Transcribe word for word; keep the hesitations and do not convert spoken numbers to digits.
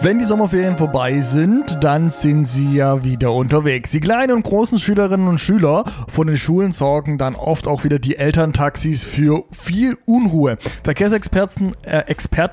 Wenn die Sommerferien vorbei sind, dann sind sie ja wieder unterwegs. Die kleinen und großen Schülerinnen und Schüler von den Schulen sorgen dann oft auch wieder die Elterntaxis für viel Unruhe. Verkehrsexperten äh, Experten